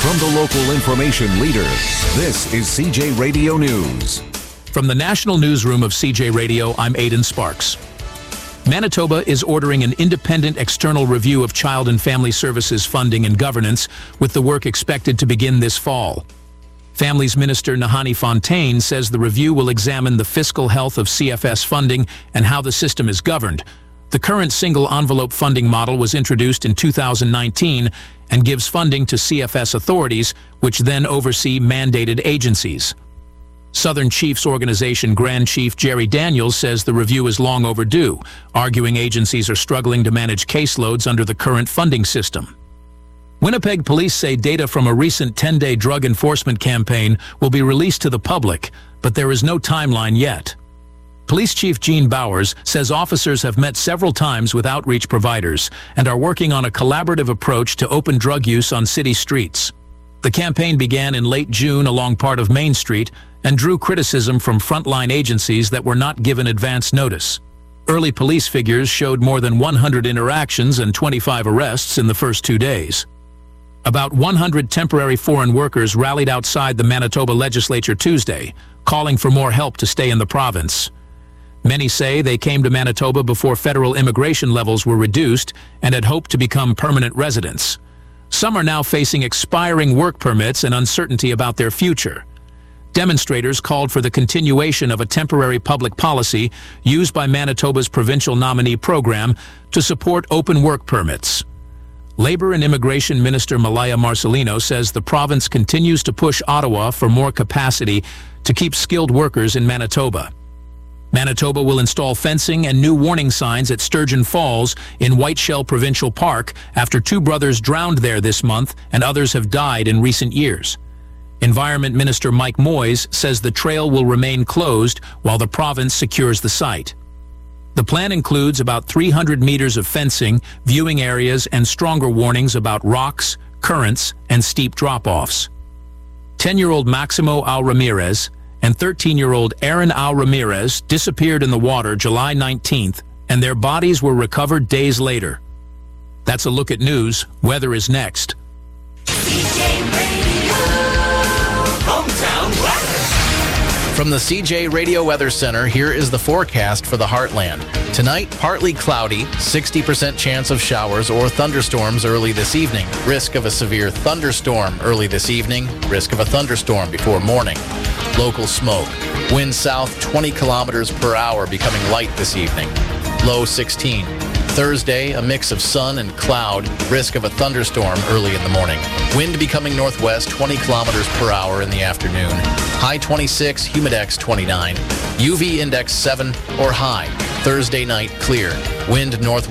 From the local information leader, this is CJ Radio News. From the National Newsroom of CJ Radio, I'm Aidan Sparks. Manitoba is ordering an independent external review of Child and Family Services funding and governance, with the work expected to begin this fall. Families Minister Nahanni Fontaine says the review will examine the fiscal health of CFS funding and how the system is governed. The current single-envelope funding model was introduced in 2019 and gives funding to CFS authorities, which then oversee mandated agencies. Southern Chiefs Organization Grand Chief Jerry Daniels says the review is long overdue, arguing agencies are struggling to manage caseloads under the current funding system. Winnipeg police say data from a recent 10-day drug enforcement campaign will be released to the public, but there is no timeline yet. Police Chief Gene Bowers says officers have met several times with outreach providers and are working on a collaborative approach to open drug use on city streets. The campaign began in late June along part of Main Street and drew criticism from frontline agencies that were not given advance notice. Early police figures showed more than 100 interactions and 25 arrests in the first 2 days. About 100 temporary foreign workers rallied outside the Manitoba legislature Tuesday, calling for more help to stay in the province. Many say they came to Manitoba before federal immigration levels were reduced and had hoped to become permanent residents. Some are now facing expiring work permits and uncertainty about their future. Demonstrators called for the continuation of a temporary public policy used by Manitoba's provincial nominee program to support open work permits. Labor and Immigration Minister Malaya Marcelino says the province continues to push Ottawa for more capacity to keep skilled workers in Manitoba. Manitoba will install fencing and new warning signs at Sturgeon Falls in Whiteshell Provincial Park after 2 brothers drowned there this month and others have died in recent years. Environment Minister Mike Moyes says the trail will remain closed while the province secures the site. The plan includes about 300 meters of fencing, viewing areas, and stronger warnings about rocks, currents, and steep drop-offs. 10-year-old Maximo Au Ramirez and 13-year-old Aaron Au Ramirez disappeared in the water July 19th, and their bodies were recovered days later. That's a look at news. Weather is next. From the CJ Radio Weather Center, here is the forecast for the Heartland. Tonight, partly cloudy, 60% chance of showers or thunderstorms early this evening. Risk of a severe thunderstorm early this evening. Risk of a thunderstorm before morning. Local smoke. Wind south 20 kilometers per hour, becoming light this evening. Low 16. Thursday, a mix of sun and cloud. Risk of a thunderstorm early in the morning. Wind becoming northwest 20 kilometers per hour in the afternoon. High 26, humidex 29. UV index 7 or high. Thursday night clear. Wind northwest.